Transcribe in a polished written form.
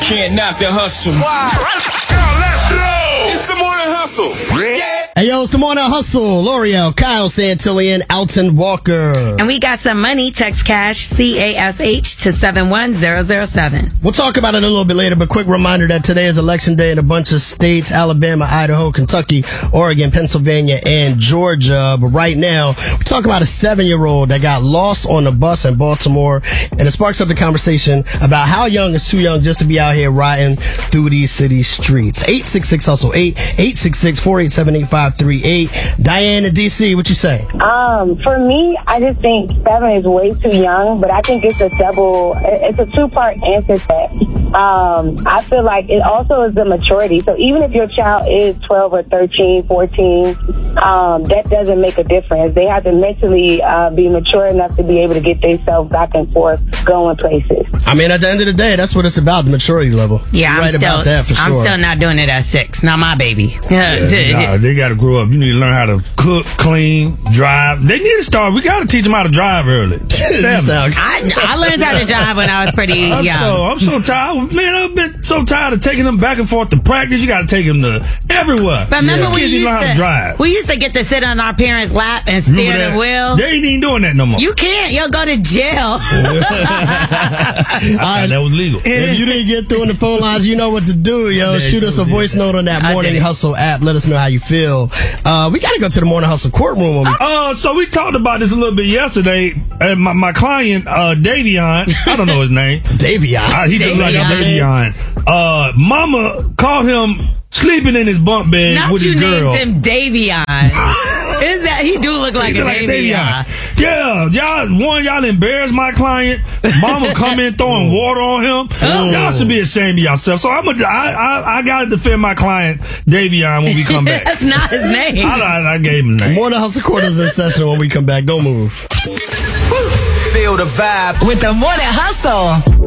can't knock the hustle. Wow. Let's go. It's the morning hustle. Yeah. Hey, yo, it's the morning hustle. L'Oreal, Kyle Santillian, Alton Walker. And we got some money. Text cash, CASH to 71007. We'll talk about it a little bit later, but quick reminder that today is election day in a bunch of states: Alabama, Idaho, Kentucky, Oregon, Pennsylvania, and Georgia. But right now, we're talking about a 7-year-old that got lost on a bus in Baltimore, and it sparks up the conversation about how young is too young just to be out here riding through these city streets. 866-HUSTLE, 866-487-8538. Diane in D.C., what you say? For me, I just think 7 is way too young, but I think it's a two-part answer to that. I feel like it also is the maturity. So even if your child is 12 or 13, 14, that doesn't make a difference. They have to mentally be mature enough to be able to get themselves back and forth going places. I mean, at the end of the day, that's what it's about, the maturity level. Yeah, You're right about that for sure. I'm still not doing it at 6. Not my baby. Nah, they got to grow up. You need to learn how to cook, clean, drive. They need to start. We got to teach them how to drive early. I learned how to drive when I was pretty young. I'm so tired. Man, I've been so tired of taking them back and forth to practice. You got to take them to everywhere. But remember we used to get to sit on our parents' lap and steer the wheel? They ain't even doing that no more. You can't. You'll go to jail. That was legal. If you didn't get through in the phone lines, you know what to do, yo. Shoot us a voice note on that Morning Hustle app. Let us know how you feel. We got to go to the Morning Hustle courtroom. So we talked about this a little bit yesterday. And my client, Davion, I don't know his name. Davion. He just like a Davion. Mama caught him sleeping in his bunk bed with his girl. Not you named him Davion. Is that he do look like a Davion? Yeah, y'all embarrassed my client. Mama come in throwing water on him. Y'all should be ashamed of yourself. So I got to defend my client Davion when we come back. That's not his name. I gave him a name. Morning Hustle Court is in session when we come back. Don't move. Feel the vibe with the Morning Hustle.